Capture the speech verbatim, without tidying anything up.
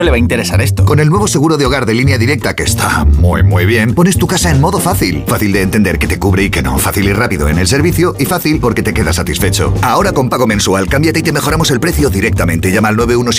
le va a interesar esto. Con el nuevo seguro de hogar de Línea Directa, que está muy muy bien, pones tu casa en modo fácil. Fácil de entender que te cubre y que no. Fácil y rápido en el servicio y fácil porque te quedas satisfecho. Ahora con pago mensual, cámbiate y te mejoramos el precio directamente. Llama al nueve uno siete